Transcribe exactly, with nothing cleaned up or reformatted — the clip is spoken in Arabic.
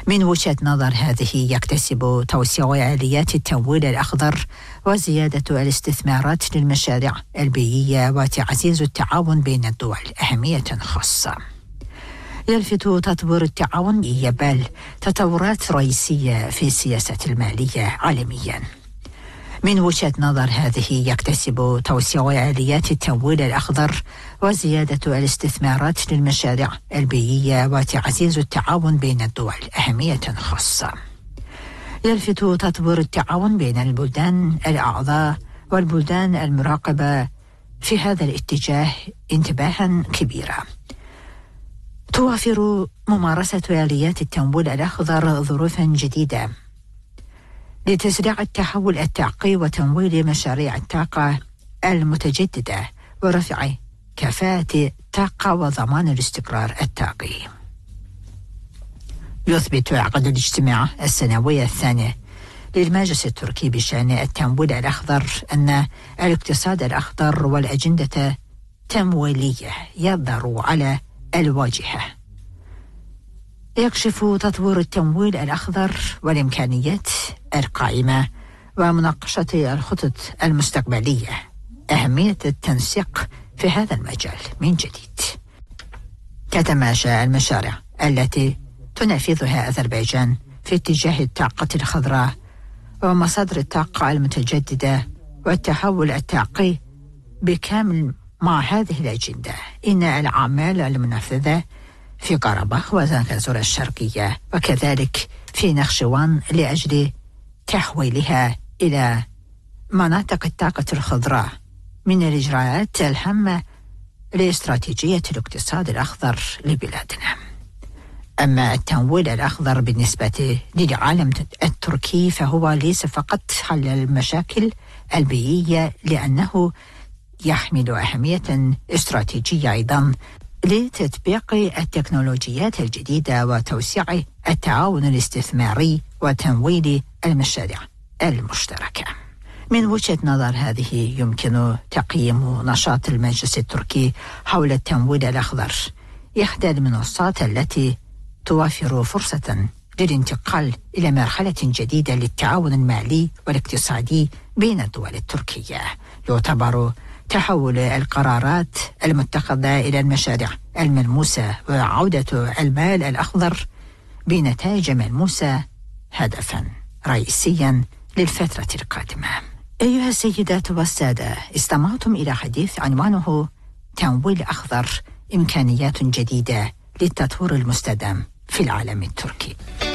من وجهة نظر هذه يكتسب توسيع آليات التمويل الأخضر وزيادة الاستثمارات للمشاريع البيئية وتعزيز التعاون بين الدول أهمية خاصة. يلفت تطوير التعاون يبال تطورات رئيسية في السياسة المالية عالميا. من وجهة نظر هذه يكتسب توسيع آليات التمويل الأخضر وزيادة الاستثمارات للمشاريع البيئية وتعزيز التعاون بين الدول أهمية خاصة. يلفت تطوير التعاون بين البلدان الأعضاء والبلدان المراقبة في هذا الاتجاه انتباها كبيرا. توفر ممارسة آليات التمويل الأخضر ظروفا جديدة لتسريع التحول الطاقي وتمويل مشاريع الطاقة المتجددة ورفع كفاءة الطاقة وضمان الاستقرار الطاقي. يثبت عقد الاجتماع السنوي الثاني للمجلس التركي بشأن التمويل الأخضر أن الاقتصاد الأخضر والأجندة التمويلية يظهر على الواجهة. يكشف تطوير التمويل الأخضر والإمكانيات القائمة ومناقشة الخطط المستقبلية أهمية التنسيق في هذا المجال من جديد. تتماشى المشاريع التي تنفذها أذربيجان في اتجاه الطاقة الخضراء ومصادر الطاقة المتجددة والتحول الطاقي بكامل مع هذه الأجندة. إن الأعمال المنفذة في قرباخ وزنكازور الشرقية وكذلك في نخشوان لأجل تحويلها إلى مناطق الطاقة الخضراء من الإجراءات الهامة لاستراتيجية الاقتصاد الأخضر لبلادنا. أما التمويل الأخضر بالنسبة للعالم التركي فهو ليس فقط حل المشاكل البيئية، لأنه يحمل أهمية استراتيجية أيضا لتطبيق التكنولوجيات الجديدة وتوسيع التعاون الاستثماري وتمويل المشاريع المشتركة. من وجهة نظر هذه يمكن تقييم نشاط المجلس التركي حول التمويل الأخضر إحدى المنصات التي توفر فرصة للانتقال إلى مرحلة جديدة للتعاون المالي والاقتصادي بين الدول التركية. يعتبر تحول القرارات المتخذة إلى المشاريع الملموسة وعودة المال الأخضر بنتائج ملموسة هدفا رئيسيا للفترة القادمة. أيها السيدات والسادة، استمعتم إلى حديث عنوانه تمويل أخضر، إمكانيات جديدة للتطوير المستدام في العالم التركي.